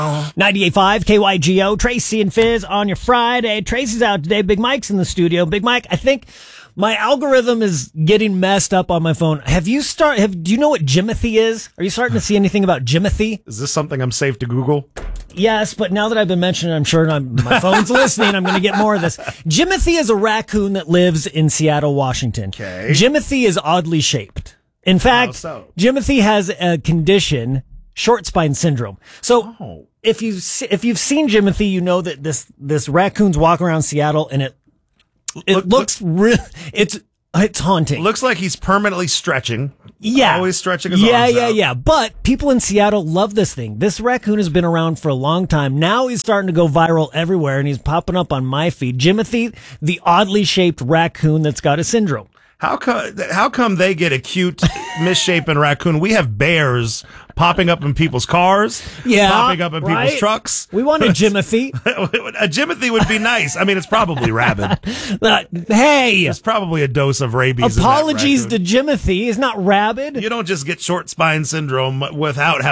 98.5 KYGO, Tracy and Fizz on your Friday. Tracy's out today. Big Mike's in the studio. Big Mike, I think my algorithm is getting messed up on my phone. Do you know what Jimothy is? Are you starting to see anything about Jimothy? Is this something I'm safe to Google? Yes, but now that I've been mentioning, I'm sure my phone's listening. I'm going to get more of this. Jimothy is a raccoon that lives in Seattle, Washington. Okay. Jimothy is oddly shaped. In fact, Jimothy has a condition, short spine syndrome. So if you've seen Jimothy, you know that this raccoon's walking around Seattle and it looks real. It's haunting. Looks like he's permanently stretching. Yeah. Always stretching his arms out. Yeah. But people in Seattle love this thing. This raccoon has been around for a long time. Now he's starting to go viral everywhere and he's popping up on my feed. Jimothy, the oddly shaped raccoon that's got a syndrome. How come they get a cute, misshapen raccoon? We have bears popping up in people's cars, popping up in people's trucks. We want a Jimothy. A Jimothy would be nice. I mean, it's probably rabid. Hey! There's probably a dose of rabies. Apologies to Jimothy. He's not rabid. You don't just get short spine syndrome without